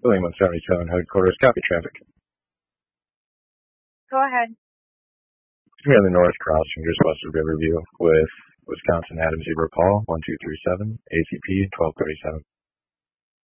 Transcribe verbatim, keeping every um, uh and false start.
William one seventy-seven headquarters, copy traffic. Go ahead. Near the north crossing just west of Riverview with Wisconsin Adams Zebra Call one two three seven, A C P twelve thirty-seven.